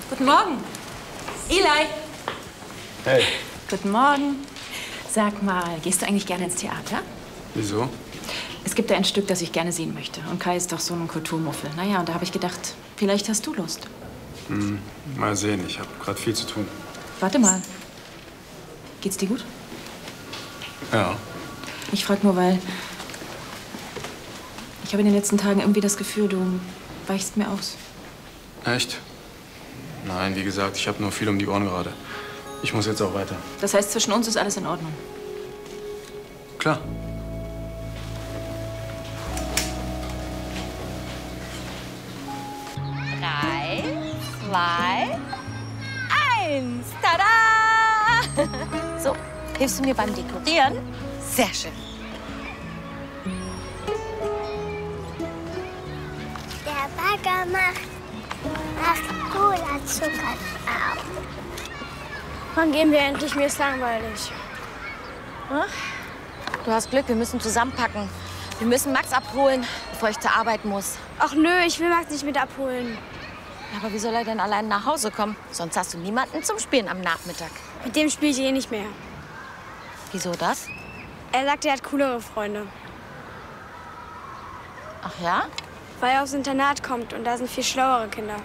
Guten Morgen. Eli. Hey. Guten Morgen. Sag mal, gehst du eigentlich gerne ins Theater? Wieso? Es gibt da ein Stück, das ich gerne sehen möchte. Und Kai ist doch so ein Kulturmuffel. Naja, und da habe ich gedacht, vielleicht hast du Lust. Mal sehen, ich habe gerade viel zu tun. Warte mal. Geht's dir gut? Ja. Ich frag nur, weil ich habe in den letzten Tagen irgendwie das Gefühl, du weichst mir aus. Echt? Nein, wie gesagt, ich habe nur viel um die Ohren gerade. Ich muss jetzt auch weiter. Das heißt, zwischen uns ist alles in Ordnung. Klar. Drei, zwei, eins. Tada! So, hilfst du mir beim Dekorieren? Sehr schön. Der Bagger macht Cola-Zucker auf. Wann gehen wir endlich? Mir ist langweilig. Hm? Du hast Glück, wir müssen zusammenpacken. Wir müssen Max abholen, bevor ich zur Arbeit muss. Ach nö, ich will Max nicht mit abholen. Aber wie soll er denn allein nach Hause kommen? Sonst hast du niemanden zum Spielen am Nachmittag. Mit dem spiele ich eh nicht mehr. Wieso das? Er sagt, er hat coolere Freunde. Ach ja? Weil er aufs Internat kommt und da sind viel schlauere Kinder.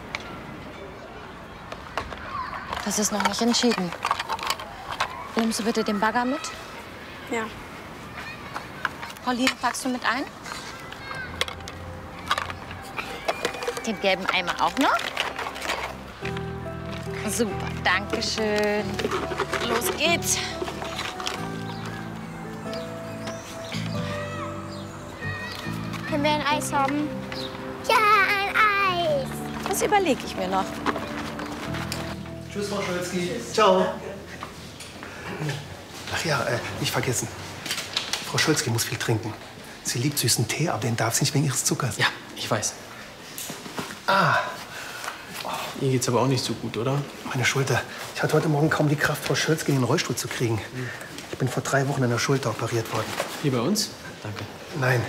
Das ist noch nicht entschieden. Nimmst du bitte den Bagger mit? Ja. Pauline, packst du mit ein? Den gelben Eimer auch noch? Super, danke schön. Los geht's. Können wir ein Eis haben? Ja, ein Eis. Das überlege ich mir noch. Tschüss, Frau Scholzki. Ciao. Ach ja, nicht vergessen. Frau Scholzki muss viel trinken. Sie liebt süßen Tee, aber den darf sie nicht wegen ihres Zuckers. Ja, ich weiß. Ah, Ihr geht's aber auch nicht so gut, oder? meine Schulter. Ich hatte heute Morgen kaum die Kraft, Frau Scholzki in den Rollstuhl zu kriegen. Ich bin vor 3 Wochen an der Schulter operiert worden. Hier bei uns? Danke. Nein,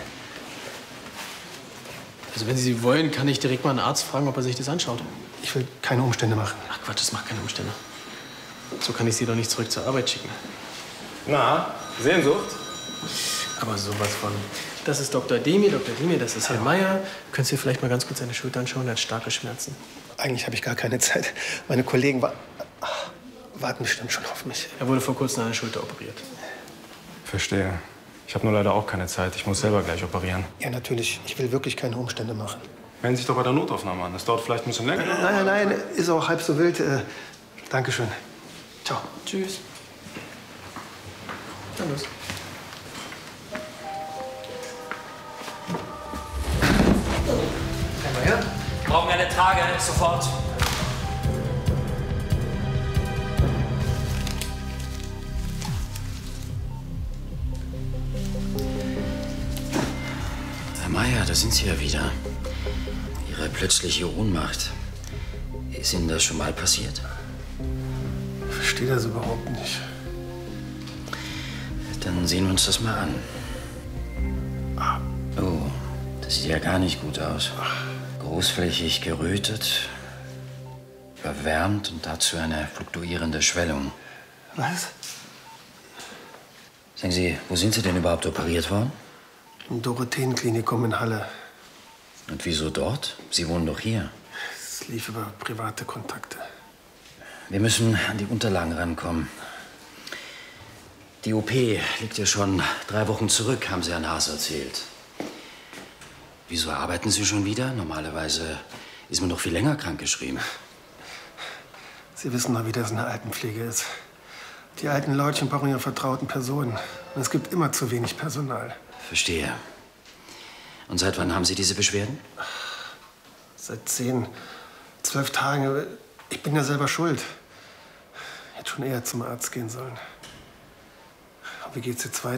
Also wenn Sie wollen, kann ich direkt mal einen Arzt fragen, ob er sich das anschaut. ich will keine Umstände machen. Ach Quatsch, das macht keine Umstände. So kann ich Sie doch nicht zurück zur Arbeit schicken. Na, Sehnsucht? Aber sowas von. Das ist Dr. Demir, das ist Herr Meier. Können Sie vielleicht mal ganz kurz seine Schulter anschauen? Er hat starke Schmerzen. Eigentlich habe ich gar keine Zeit. Meine Kollegen warten bestimmt schon auf mich. Er wurde vor kurzem an der Schulter operiert. Verstehe. Ich habe nur leider auch keine Zeit. Ich muss selber gleich operieren. Ja, natürlich. Ich will wirklich keine Umstände machen. Melden Sie sich doch bei der Notaufnahme an. Das dauert vielleicht ein bisschen länger. Nein, ist auch halb so wild. Dankeschön. Ciao. Tschüss. Dann los. Herr Meier? Brauchen wir eine Trage, sofort. Herr Meier, da sind Sie ja wieder. Ihre plötzliche Ohnmacht. Ist Ihnen das schon mal passiert? Ich verstehe das überhaupt nicht. Dann sehen wir uns das mal an. Oh, das sieht ja gar nicht gut aus. Großflächig gerötet, überwärmt und dazu eine fluktuierende Schwellung. Was? Sagen Sie, wo sind Sie denn überhaupt operiert worden? Im Dorotheenklinikum in Halle. Und wieso dort? Sie wohnen doch hier. Es lief über private Kontakte. Wir müssen an die Unterlagen rankommen. Die OP liegt ja schon 3 Wochen zurück, haben Sie Herrn Haas erzählt. Wieso arbeiten Sie schon wieder? Normalerweise ist man doch viel länger krankgeschrieben. Sie wissen mal, wie das in der Altenpflege ist. Die alten Leutchen brauchen ihre vertrauten Personen. Und es gibt immer zu wenig Personal. Verstehe. Und seit wann haben Sie diese Beschwerden? Seit 10, 12 Tagen. Ich bin ja selber schuld. Ich hätte schon eher zum Arzt gehen sollen. Wie geht's jetzt weiter?